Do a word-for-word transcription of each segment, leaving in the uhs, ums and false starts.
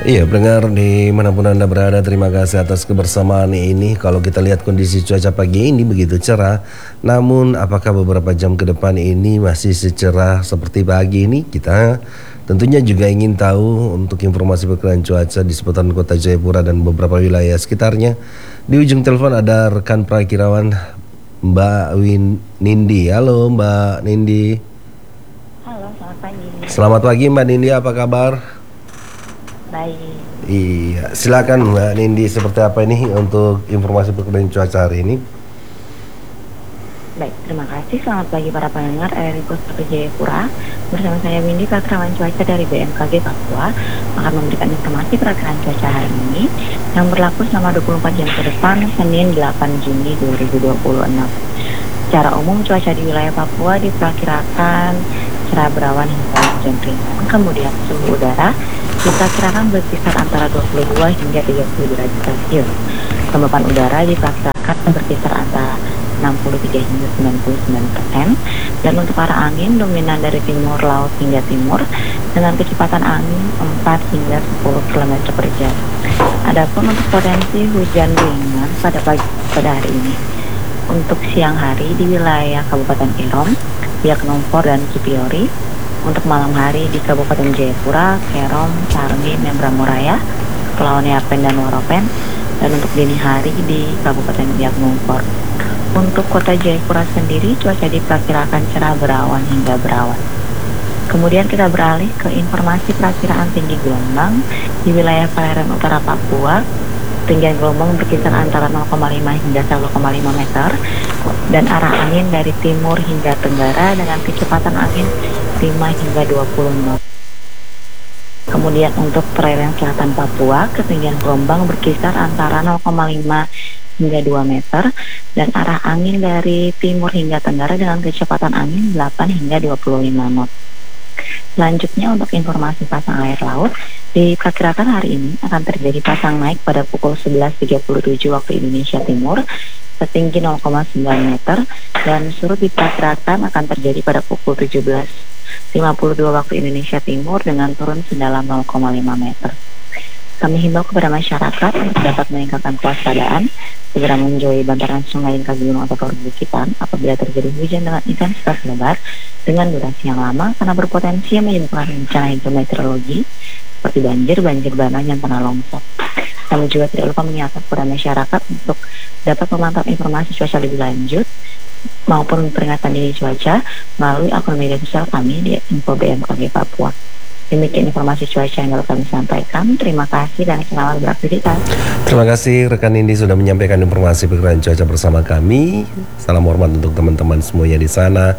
Iya, pendengar dimanapun Anda berada, terima kasih atas kebersamaan ini. Kalau kita lihat kondisi cuaca pagi ini begitu cerah, namun apakah beberapa jam ke depan ini masih secerah seperti pagi ini? Kita tentunya juga ingin tahu untuk informasi perkiraan cuaca di seputaran kota Jayapura dan beberapa wilayah sekitarnya. Di ujung telepon ada rekan perakirawan Mbak Win Nindi. Halo Mbak Nindi. Halo, selamat pagi. Selamat pagi Mbak Nindi, apa kabar? Baik. Iya, silakan Mbak Nindi, seperti apa ini untuk informasi perkiraan cuaca hari ini? Baik, terima kasih. Selamat pagi para pendengar R R I Kota Jayapura. Bersama saya Windy, perakirawan cuaca dari B M K G Papua, akan memberikan informasi perakiraan cuaca hari ini yang berlaku selama dua puluh empat jam ke depan, Senin delapan Juni dua ribu dua puluh enam. Secara umum, cuaca di wilayah Papua diperkirakan cerah berawan hingga hujan ringan. Kemudian suhu udara diperkirakan berkisar antara dua puluh dua hingga tiga puluh derajat Celcius. Kelembapan udara diperkirakan berkisar antara enam puluh tiga hingga sembilan puluh sembilan persen. Dan untuk arah angin dominan dari timur laut hingga timur dengan kecepatan angin empat hingga sepuluh kilometer per jam. Adapun untuk potensi hujan ringan pada pagi pada hari ini, untuk siang hari di wilayah Kabupaten Irom, Biak Numfor dan Cipiori. Untuk malam hari di Kabupaten Jayapura, Kerom, Sarmi, Membramo Raya, Kepulauan Yapen dan Waropen. Dan untuk dini hari di Kabupaten Biak Numfor. Untuk kota Jayapura sendiri, cuaca diperkirakan cerah berawan hingga berawan. Kemudian kita beralih ke informasi perakiraan tinggi gelombang di wilayah perairan utara Papua. Ketinggian gelombang berkisar antara nol koma lima hingga satu koma lima meter dan arah angin dari timur hingga tenggara dengan kecepatan angin lima hingga dua puluh knot. Kemudian untuk perairan selatan Papua, ketinggian gelombang berkisar antara nol koma lima hingga dua meter dan arah angin dari timur hingga tenggara dengan kecepatan angin delapan hingga dua puluh lima knot. Selanjutnya untuk informasi pasang air laut, diperkirakan hari ini akan terjadi pasang naik pada pukul sebelas tiga puluh tujuh waktu Indonesia Timur setinggi nol koma sembilan meter dan surut diperkirakan akan terjadi pada pukul tujuh belas lima puluh dua waktu Indonesia Timur dengan turun sedalam nol koma lima meter. Kami himbau kepada masyarakat untuk dapat meningkatkan kewaspadaan, segera menjauhi bantaran sungai dan kaki gunung atau perbukitan apabila terjadi hujan dengan intensitas lebat dengan durasi yang lama karena berpotensi menyebabkan bencana hidrometeorologi seperti banjir, banjir bandang, dan tanah longsor. Kami juga tidak lupa mengingatkan kepada masyarakat untuk dapat memantau informasi cuaca lebih lanjut maupun peringatan dini cuaca melalui akun media sosial kami di Info B M K G Papua. Demikian informasi cuaca yang dapat kami sampaikan. Terima kasih dan selamat beraktivitas. Terima kasih rekan Indi sudah menyampaikan informasi perkiraan cuaca bersama kami. Salam hormat untuk teman-teman semuanya di sana.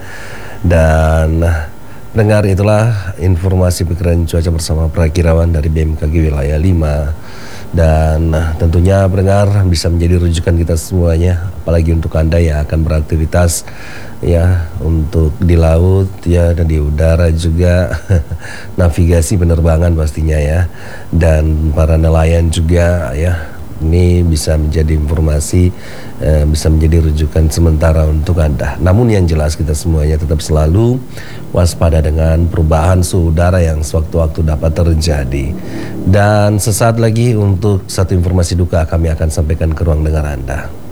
Dan dengar itulah informasi perkiraan cuaca bersama perakirawan dari B M K G wilayah lima. Dan tentunya pendengar bisa menjadi rujukan kita semuanya, apalagi untuk Anda yang akan beraktivitas ya untuk di laut ya dan di udara juga navigasi penerbangan pastinya ya, dan para nelayan juga ya. Ini bisa menjadi informasi, eh, bisa menjadi rujukan sementara untuk Anda. Namun yang jelas kita semuanya tetap selalu waspada dengan perubahan suhu udara yang sewaktu-waktu dapat terjadi. Dan sesaat lagi untuk satu informasi duka kami akan sampaikan ke ruang dengar Anda.